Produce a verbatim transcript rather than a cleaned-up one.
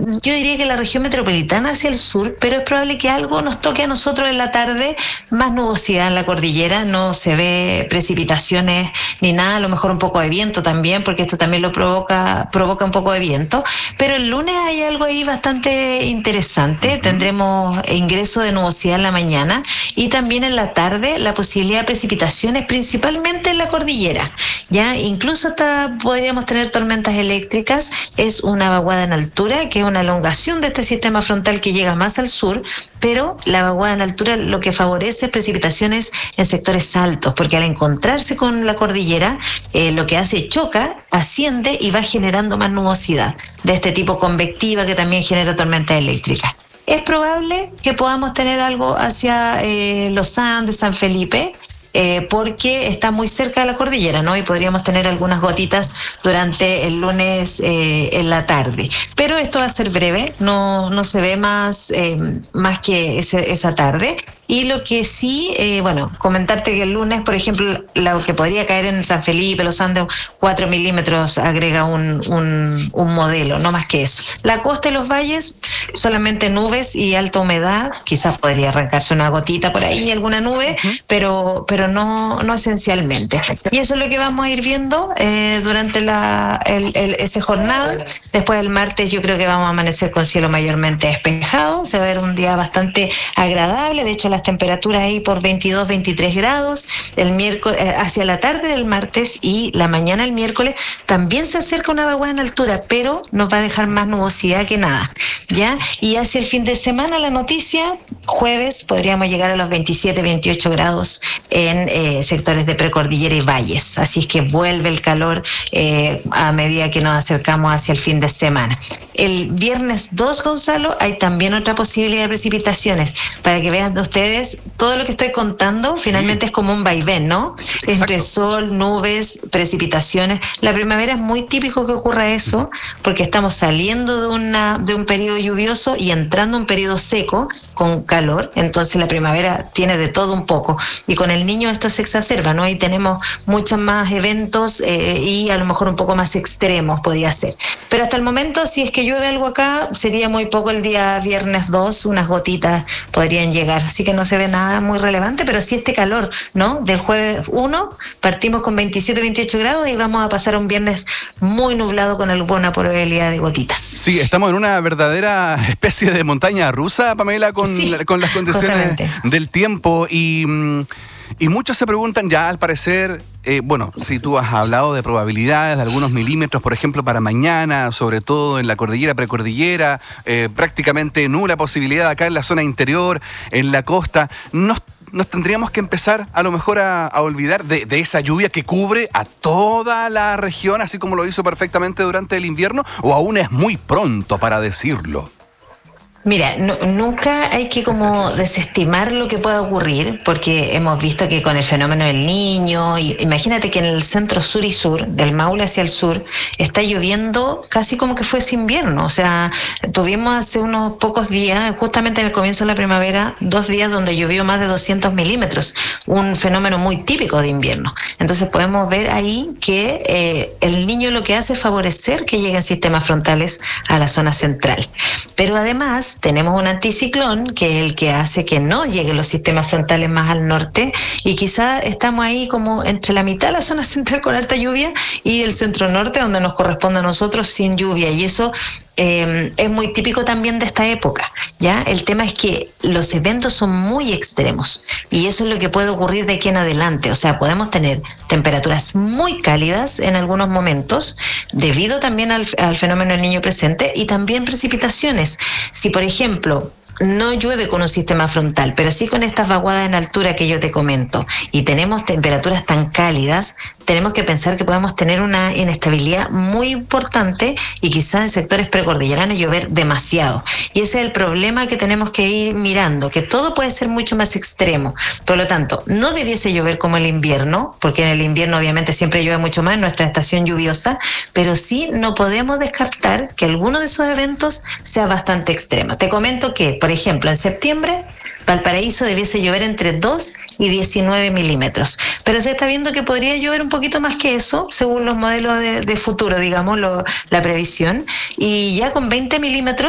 yo diría que la región metropolitana hacia el sur, pero es probable que algo nos toque a nosotros en la tarde, más nubosidad en la cordillera, no se ve precipitaciones ni nada, a lo mejor un poco de viento también, porque esto también lo provoca, provoca un poco de viento, pero el lunes hay algo ahí bastante interesante, uh-huh. Tendremos ingreso de nubosidad en la mañana y también en la tarde la posibilidad de precipitaciones, principalmente en la cordillera, ya incluso hasta podríamos tener tormentas eléctricas. Es una vaguada en altura, que es una elongación de este sistema frontal que llega más al sur, pero la vaguada en altura lo que favorece es precipitaciones en sectores altos, porque al encontrarse con la cordillera, eh, lo que hace choca, asciende y va generando más nubosidad de este tipo convectiva que también genera tormentas eléctricas. Es probable que podamos tener algo hacia eh, los Andes, San Felipe, Eh, porque está muy cerca de la cordillera, ¿no? Y podríamos tener algunas gotitas durante el lunes eh, en la tarde. Pero esto va a ser breve, no, no se ve más, eh, más que ese, esa tarde. Y lo que sí, eh, bueno, comentarte que el lunes, por ejemplo, lo que podría caer en San Felipe, Los Andes, cuatro milímetros agrega un, un, un modelo, no más que eso. La costa y los valles, solamente nubes y alta humedad, quizás podría arrancarse una gotita por ahí, alguna nube, uh-huh. pero, pero no, no esencialmente. Y eso es lo que vamos a ir viendo eh, durante la, el, el, esa jornada. Después del martes yo creo que vamos a amanecer con cielo mayormente despejado, se va a ver un día bastante agradable, de hecho las temperaturas ahí por veintidós, veintitrés grados, el miércoles, hacia la tarde del martes y la mañana del miércoles también se acerca una vaguada en altura, pero nos va a dejar más nubosidad que nada, ¿ya? Y hacia el fin de semana la noticia, jueves podríamos llegar a los veintisiete, veintiocho grados en eh, sectores de precordillera y valles, así es que vuelve el calor eh, a medida que nos acercamos hacia el fin de semana. El viernes dos, Gonzalo, hay también otra posibilidad de precipitaciones, para que vean ustedes, todo lo que estoy contando sí. Finalmente es como un vaivén, ¿no? Exacto. Entre sol, nubes, precipitaciones. La primavera es muy típico que ocurra eso, porque estamos saliendo de una de un periodo lluvioso y entrando a un periodo seco con calor, entonces la primavera tiene de todo un poco, y con el niño esto se exacerba, ¿no? Y tenemos muchos más eventos eh, y a lo mejor un poco más extremos podría ser. Pero hasta el momento, si es que llueve algo acá, sería muy poco el día viernes dos, unas gotitas podrían llegar, así que no se ve nada muy relevante, pero sí este calor, ¿no? Del jueves uno partimos con veintisiete, veintiocho grados y vamos a pasar a un viernes muy nublado con alguna probabilidad de gotitas. Sí, estamos en una verdadera especie de montaña rusa, Pamela, con, sí, con las condiciones justamente del tiempo y... Y muchos se preguntan ya, al parecer, eh, bueno, si tú has hablado de probabilidades de algunos milímetros, por ejemplo, para mañana, sobre todo en la cordillera, precordillera, eh, prácticamente nula posibilidad acá en la zona interior, en la costa. Nos, nos tendríamos que empezar a lo mejor a, a olvidar de, de esa lluvia que cubre a toda la región, así como lo hizo perfectamente durante el invierno, o aún es muy pronto para decirlo. Mira, no, nunca hay que como desestimar lo que pueda ocurrir, porque hemos visto que con el fenómeno del Niño, y imagínate que en el centro sur y sur, del Maule hacia el sur, está lloviendo casi como que fuese invierno. O sea, tuvimos hace unos pocos días, justamente en el comienzo de la primavera, dos días donde llovió más de doscientos milímetros, un fenómeno muy típico de invierno. Entonces podemos ver ahí que eh, el Niño lo que hace es favorecer que lleguen sistemas frontales a la zona central. Pero además tenemos un anticiclón que es el que hace que no lleguen los sistemas frontales más al norte, y quizá estamos ahí como entre la mitad de la zona central con alta lluvia y el centro norte donde nos corresponde a nosotros sin lluvia, y eso eh, es muy típico también de esta época, ¿ya? El tema es que los eventos son muy extremos y eso es lo que puede ocurrir de aquí en adelante. O sea, podemos tener temperaturas muy cálidas en algunos momentos debido también al, al fenómeno del Niño presente, y también precipitaciones. Si por ejemplo no llueve con un sistema frontal, pero sí con estas vaguadas en altura que yo te comento, y tenemos temperaturas tan cálidas, tenemos que pensar que podemos tener una inestabilidad muy importante y quizás en sectores precordilleranos llover demasiado. Y ese es el problema que tenemos que ir mirando, que todo puede ser mucho más extremo. Por lo tanto, no debiese llover como el invierno, porque en el invierno obviamente siempre llueve mucho más en nuestra estación lluviosa, pero sí no podemos descartar que alguno de esos eventos sea bastante extremo. Te comento que, por ejemplo, en septiembre Valparaíso debiese llover entre dos y diecinueve milímetros, pero se está viendo que podría llover un poquito más que eso, según los modelos de, de futuro, digamos, lo, la previsión, y ya con veinte milímetros